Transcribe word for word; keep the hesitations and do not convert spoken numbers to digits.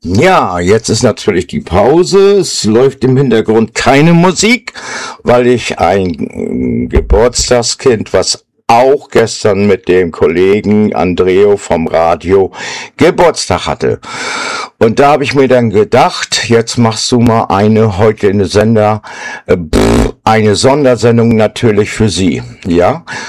Ja, jetzt ist natürlich die Pause. Es läuft im Hintergrund keine Musik, weil ich ein äh, Geburtstagskind, was auch gestern mit dem Kollegen Andreo vom Radio Geburtstag hatte. Und da habe ich mir dann gedacht, jetzt machst du mal eine heute in den Sender, äh, pff, eine Sondersendung natürlich für sie, ja.